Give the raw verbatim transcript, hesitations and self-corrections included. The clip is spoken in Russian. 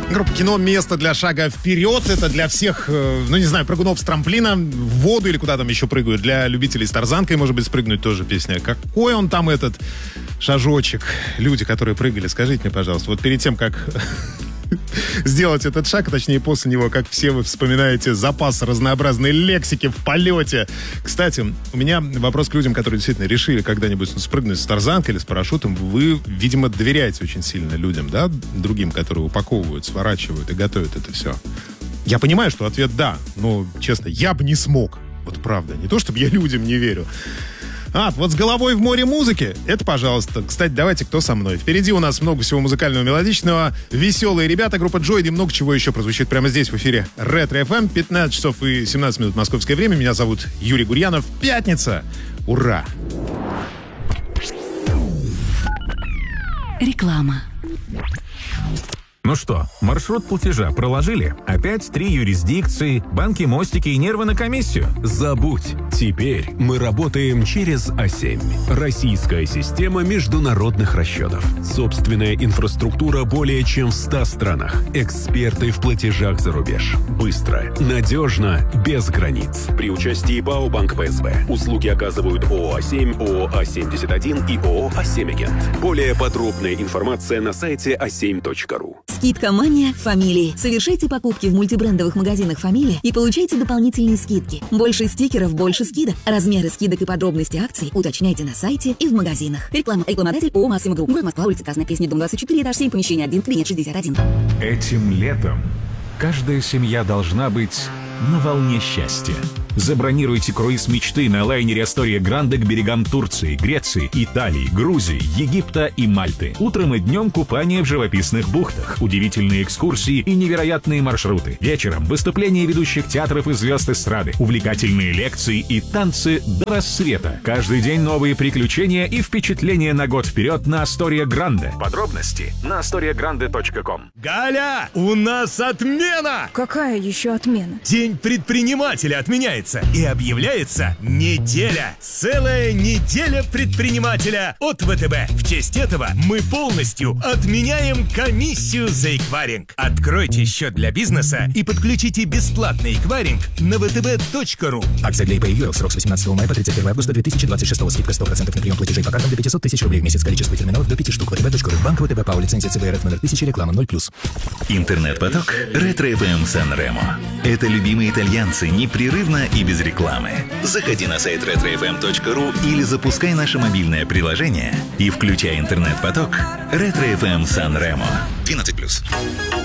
Группа «Кино» — место для шага вперед. Это для всех, ну не знаю, прыгунов с трамплина в воду или куда там еще прыгают. Для любителей с тарзанкой, может быть, спрыгнуть тоже песня. Какой он там этот шажочек? Люди, которые прыгали, скажите мне, пожалуйста, вот перед тем, как сделать этот шаг, а точнее после него, как все вы вспоминаете запас разнообразной лексики в полете. Кстати, у меня вопрос к людям, которые действительно решили когда-нибудь спрыгнуть с тарзанкой или с парашютом. Вы, видимо, доверяете очень сильно людям, да, другим, которые упаковывают, сворачивают и готовят это все. Я понимаю, что ответ «да», но, честно, я бы не смог. Вот правда. Не то, чтобы я людям не верю. А, вот с головой в море музыки, это пожалуйста. Кстати, давайте, кто со мной? Впереди у нас много всего музыкального, мелодичного. Веселые ребята, группа Joy, и много чего еще прозвучит прямо здесь, в эфире Ретро эф эм. пятнадцать часов и семнадцать минут московское время. Меня зовут Юрий Гурьянов. Пятница! Ура! Реклама. Ну что, маршрут платежа проложили? Опять три юрисдикции, банки, мостики и нервы на комиссию? Забудь. Теперь мы работаем через а семь. Российская система международных расчетов. Собственная инфраструктура более чем в ста странах. Эксперты в платежах за рубеж. Быстро, надежно, без границ. При участии ПАО «Банк Пэ Эс Бэ». Услуги оказывают ООО «А семь», ООО «А семьдесят один» и ООО «А семь Агент». Более подробная информация на сайте а семь точка ру. Скидка «Мания» Фамилии. Совершайте покупки в мультибрендовых магазинах «Фамилия» и получайте дополнительные скидки. Больше стикеров, больше скидок. Размеры скидок и подробности акций уточняйте на сайте и в магазинах. Реклама. Рекламодатель ООО «Максима Групп». Город Москва, улица Красная Песня, дом двадцать четыре, этаж семь, помещение один, кабинет шестьдесят один. Этим летом каждая семья должна быть на волне счастья. Забронируйте круиз мечты на лайнере Астория Гранде к берегам Турции, Греции, Италии, Грузии, Египта и Мальты. Утром и днем купание в живописных бухтах, удивительные экскурсии и невероятные маршруты. Вечером выступления ведущих театров и звезд эстрады, увлекательные лекции и танцы до рассвета. Каждый день новые приключения и впечатления на год вперед на Астория Гранде. Подробности на астория гранде точка ком. Галя, у нас отмена! Какая еще отмена? День предпринимателя отменяется. И объявляется неделя. Целая неделя предпринимателя от вэ тэ бэ. В честь этого мы полностью отменяем комиссию за эквайринг. Откройте счет для бизнеса и подключите бесплатный эквайринг на вэ тэ бэ точка ру. Акция для ай пи ю эл. Срок с восемнадцатого мая по тридцать первое августа две тысячи двадцать шестого. Скидка сто процентов на прием платежей по картам до пятьсот тысяч рублей в месяц. Количество терминалов до пяти штук. вэ тэ бэ точка ру. Банк вэ тэ бэ ПАО. Лицензия цэ бэ эр эф номер тысяча. Реклама ноль плюс. Интернет-поток Ретро эф эм Сан-Ремо. Это любимые итальянцы непрерывно и без рекламы. Заходи на сайт ретро эф эм точка ру или запускай наше мобильное приложение и включай интернет-поток Ретро эф эм Сан-Ремо. двенадцать плюс.